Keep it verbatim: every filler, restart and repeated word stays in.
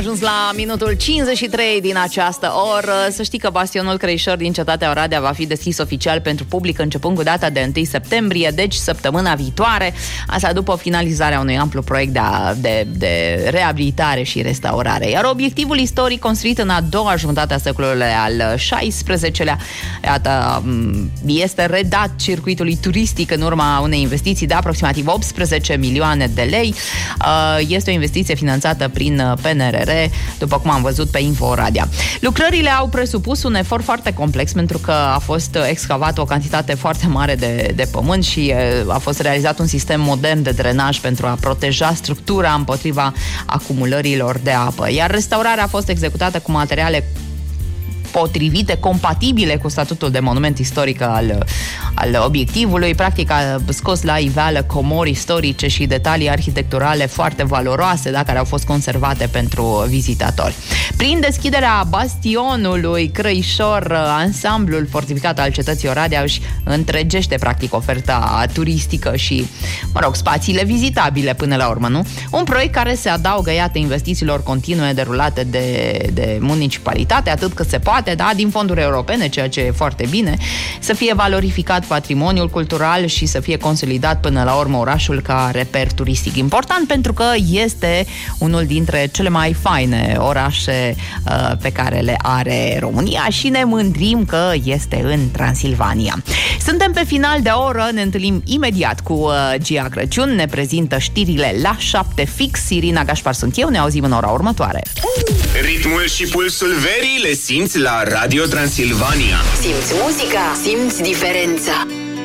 Ajuns la minutul cincizeci și trei din această oră. Să știi că bastionul Crăișor din cetatea Oradea va fi deschis oficial pentru public începând cu data de întâi septembrie, deci săptămâna viitoare. Asta după finalizarea unui amplu proiect de, de, de reabilitare și restaurare. Iar obiectivul istoric construit în a doua jumătate a secolului al șaisprezecelea, iată, este redat circuitului turistic în urma unei investiții de aproximativ optsprezece milioane de lei. Este o investiție finanțată prin P N R R, după cum am văzut pe Info Oradea. Lucrările au presupus un efort foarte complex pentru că a fost excavat o cantitate foarte mare de, de pământ și a fost realizat un sistem modern de drenaj pentru a proteja structura împotriva acumulărilor de apă. Iar restaurarea a fost executată cu materiale potrivite, compatibile cu statutul de monument istoric al, al obiectivului. Practic a scos la iveală comori istorice și detalii arhitecturale foarte valoroase, da, care au fost conservate pentru vizitatori. Prin deschiderea bastionului Crăișor, ansamblul fortificat al cetății Oradea își întregește practic oferta turistică și, mă rog, spațiile vizitabile până la urmă, nu? Un proiect care se adaugă, iată, investițiilor continue derulate de, de municipalitate, atât cât se poate, da, din fonduri europene, ceea ce e foarte bine, să fie valorificat patrimoniul cultural și să fie consolidat până la urmă orașul ca reper turistic important, pentru că este unul dintre cele mai faine orașe uh, pe care le are România și ne mândrim că este în Transilvania. Suntem pe final de oră, ne întâlnim imediat cu uh, Gia Crăciun, ne prezintă știrile la șapte fix. Irina Gașpar sunt eu, ne auzim în ora următoare. Ritmul și pulsul verii le simți la Radio Transilvania. Simți muzica, simți diferența.